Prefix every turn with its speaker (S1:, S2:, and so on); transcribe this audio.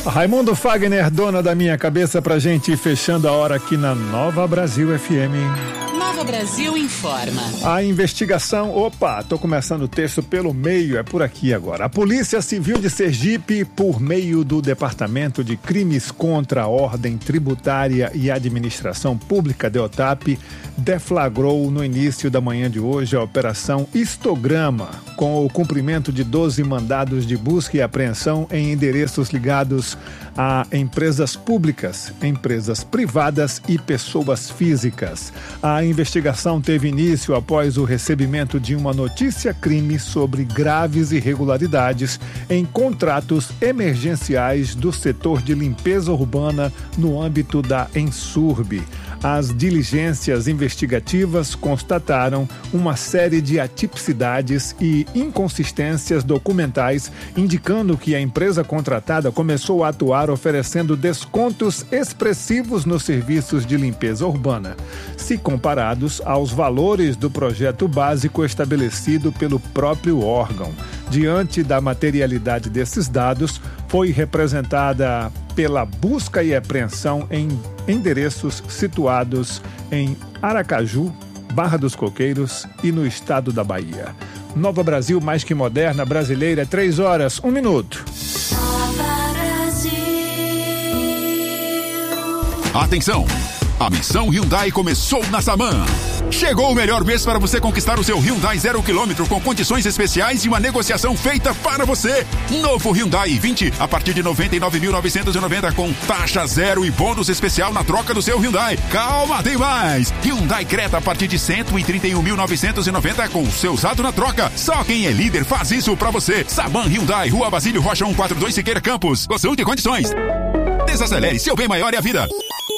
S1: Raimundo Fagner, dona da minha cabeça, pra gente ir fechando a hora aqui na Nova Brasil FM.
S2: Nova Brasil informa.
S1: A investigação, tô começando o texto pelo meio, é por aqui agora. A Polícia Civil de Sergipe, por meio do Departamento de Crimes contra a Ordem Tributária e Administração Pública, DEOTAP, deflagrou no início da manhã de hoje a Operação Histograma, com o cumprimento de 12 mandados de busca e apreensão em endereços ligados a empresas públicas, empresas privadas e pessoas físicas. A investigação teve início após o recebimento de uma notícia-crime sobre graves irregularidades em contratos emergenciais do setor de limpeza urbana no âmbito da Ensurb. As diligências investigativas constataram uma série de atipicidades e inconsistências documentais, indicando que a empresa contratada começou a atuar oferecendo descontos expressivos nos serviços de limpeza urbana, se comparados aos valores do projeto básico estabelecido pelo próprio órgão. Diante da materialidade desses dados, foi representada pela busca e apreensão em endereços situados em Aracaju, Barra dos Coqueiros e no estado da Bahia. Nova Brasil, mais que moderna, brasileira, 3 horas, 1 minuto.
S3: Atenção! A missão Hyundai começou na Saman. Chegou o melhor mês para você conquistar o seu Hyundai 0 km com condições especiais e uma negociação feita para você. Novo Hyundai i20 a partir de 99.990 com taxa zero e bônus especial na troca do seu Hyundai. Calma, tem mais! Hyundai Creta a partir de 131.990 com o seu usado na troca. Só quem é líder faz isso para você. Saman Hyundai, Rua Basílio Rocha 142 Siqueira Campos. Consulte condições. Desacelere, seu bem maior é a vida.